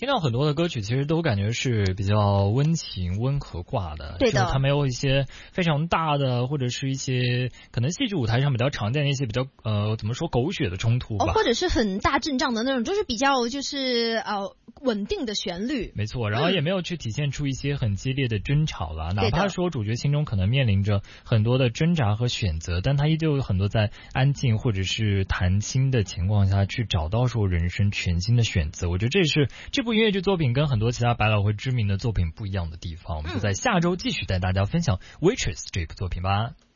听到很多的歌曲，其实都感觉是比较温情、温和挂的。 对的， 它没有一些非常大的，或者是一些可能戏剧舞台上比较常见的一些比较怎么说狗血的冲突吧， 或者是很大阵仗的那种，就是比较稳定的旋律。 没错，然后也没有去体现出一些很激烈的争吵了，哪怕说主角心中可能面临着很多的挣扎和选择，但他依旧有很多在安静或者是谈心的情况下去找到说人生全新的选择。我觉得这也是这部音乐剧作品跟很多其他百老汇知名的作品不一样的地方。我们就在下周继续带大家分享 Waitress 这部作品吧。